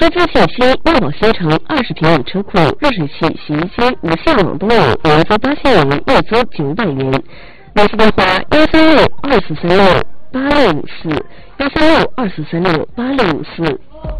车资信息：万宝新城20平米车库，热水器、洗衣机、无线网都有，月租8000元，月租900元。联系电话：13624368654，13624368654。